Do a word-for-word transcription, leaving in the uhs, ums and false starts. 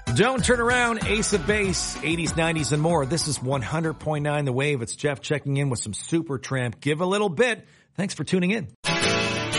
Don't turn around, Ace of Base, eighties, nineties, and more. This is one hundred point nine The Wave. It's Jeff checking in with some Supertramp. Give a little bit. Thanks for tuning in.